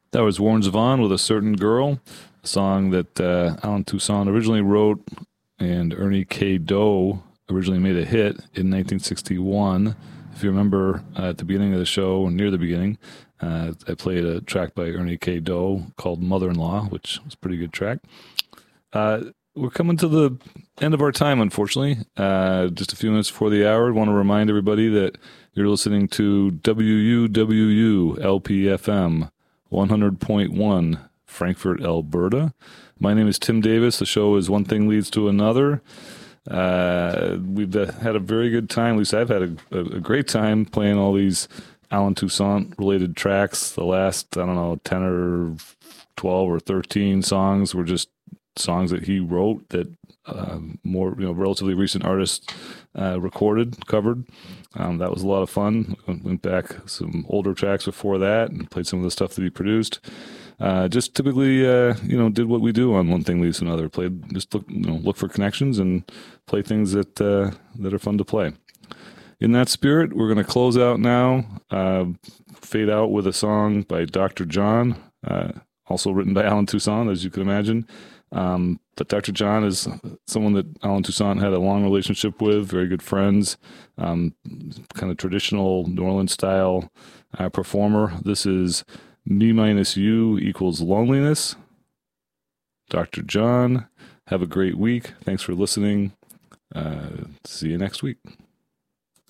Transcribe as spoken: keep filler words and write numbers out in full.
That was Warren Zevon with A Certain Girl, a song that uh, Alan Toussaint originally wrote and Ernie K. Doe originally made a hit in nineteen sixty-one. If you remember uh, at the beginning of the show, near the beginning, uh, I played a track by Ernie K. Doe called Mother in Law, which was a pretty good track. Uh, we're coming to the end of our time, unfortunately. Uh, just a few minutes before the hour, I want to remind everybody that you're listening to W U W U L P F M one hundred point one, Frankfurt, Alberta. My name is Tim Davis. The show is One Thing Leads to Another. Uh, we've had a very good time. At least I've had a, a, a great time playing all these Alan Toussaint related tracks. The last, I don't know, ten or twelve or thirteen songs were just songs that he wrote that uh, more, you know, relatively recent artists uh, recorded, covered. Um, that was a lot of fun. Went back some older tracks before that and played some of the stuff that he produced. Uh, just typically, uh, you know, did what we do on One Thing Leads to Another. Played, just look, you know, look for connections and play things that uh, that are fun to play. In that spirit, we're going to close out now. Uh, fade out with a song by Doctor John, uh, also written by Alan Toussaint, as you can imagine. Um, but Doctor John is someone that Alan Toussaint had a long relationship with, very good friends, um, kind of traditional New Orleans style uh, performer. This is Me Minus You Equals Loneliness. Doctor John, have a great week. Thanks for listening. Uh, see you next week.